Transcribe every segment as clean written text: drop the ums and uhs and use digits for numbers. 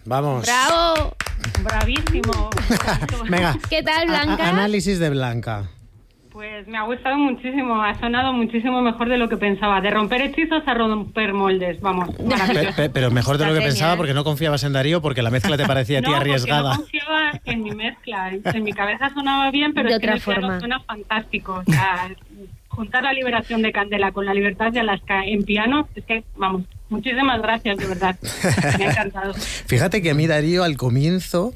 Vamos. ¡Bravo! Bravísimo. Venga. ¿Qué tal, Blanca? Análisis de Blanca. Pues me ha gustado muchísimo, ha sonado muchísimo mejor de lo que pensaba. De romper hechizos a romper moldes, vamos. Pero mejor de lo que Está pensaba genial. porque no confiabas en Darío, porque la mezcla te parecía a ti No, arriesgada. porque no confiaba en mi mezcla. En mi cabeza sonaba bien, pero De es que otra en el piano forma. suena fantástico. O sea, juntar la liberación de Candela con la libertad de Alaska en piano, es que, vamos, muchísimas gracias, de verdad. Me ha encantado. Fíjate que a mí Darío al comienzo,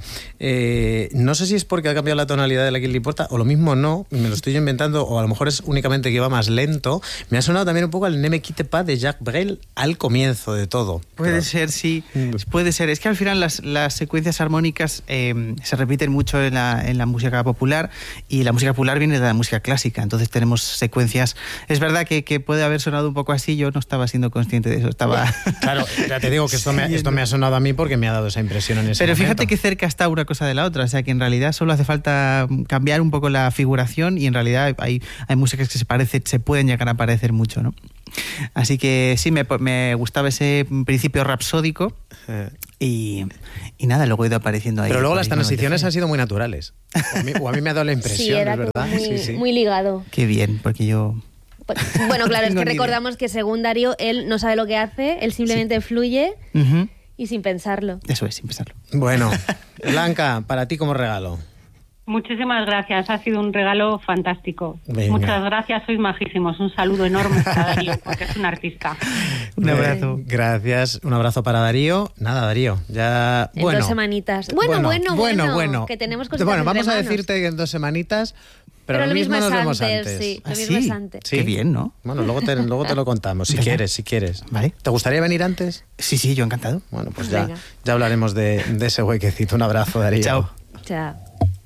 no sé si es porque ha cambiado la tonalidad de la que le importa, o lo mismo no, me lo estoy inventando, o a lo mejor es únicamente que iba más lento. Me ha sonado también un poco al Ne me quitte pas de Jacques Brel al comienzo de todo. Puede ser, sí, puede ser. Es que al final las secuencias armónicas se repiten mucho en la música popular, y la música popular viene de la música clásica, entonces tenemos secuencias. Es verdad que puede haber sonado un poco así, yo no estaba siendo consciente de eso, estaba... Claro, ya te digo que esto me ha sonado a mí porque me ha dado esa impresión en ese Pero momento. fíjate que cerca está una cosa de la otra, o sea que en realidad solo hace falta cambiar un poco la figuración, y en realidad hay músicas que se pueden llegar a parecer mucho, ¿no? Así que sí, me gustaba ese principio rapsódico y nada, luego he ido apareciendo ahí. Pero luego las transiciones han sido muy naturales. O a mí me ha dado la impresión, Sí, era es verdad. como muy ligado. Qué bien, porque yo... Bueno, claro, es Tengo que ni idea. recordamos que según Darío, él no sabe lo que hace, él simplemente fluye Ujú. y sin pensarlo. Eso es, sin pensarlo. Bueno, Blanca, para ti como regalo. Muchísimas gracias, ha sido un regalo fantástico. Venga. Muchas gracias, sois majísimos. Un saludo enorme para Darío, porque es un artista. Un abrazo. Gracias, un abrazo para Darío. Nada, Darío, ya... En 2 semanitas. Bueno, que tenemos cositas Bueno, vamos entre a manos. decirte que en 2 semanitas, pero lo mismo mismo nos es vemos antes, antes. sí. ¿Ah, Lo mismo sí? es antes. Sí. Qué bien, ¿no? Bueno, luego te lo contamos, si Venga. quieres. Vale. ¿Te gustaría venir antes? Sí, yo encantado. Bueno, pues Venga. ya hablaremos de ese huequecito. Un abrazo, Darío. Chao. Chao.